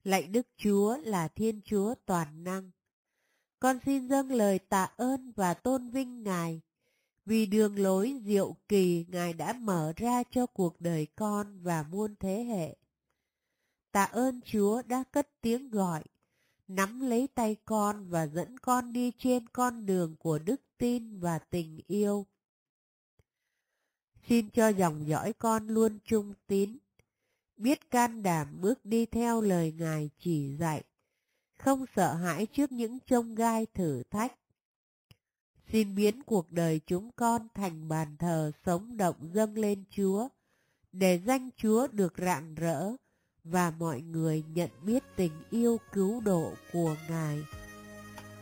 Lạy Đức Chúa là Thiên Chúa toàn năng, con xin dâng lời tạ ơn và tôn vinh Ngài vì đường lối diệu kỳ Ngài đã mở ra cho cuộc đời con và muôn thế hệ. Tạ ơn Chúa đã cất tiếng gọi, nắm lấy tay con và dẫn con đi trên con đường của đức tin và tình yêu. Xin cho dòng dõi con luôn trung tín, biết can đảm bước đi theo lời Ngài chỉ dạy, không sợ hãi trước những chông gai thử thách. Xin biến cuộc đời chúng con thành bàn thờ sống động dâng lên Chúa, để danh Chúa được rạng rỡ và mọi người nhận biết tình yêu cứu độ của Ngài.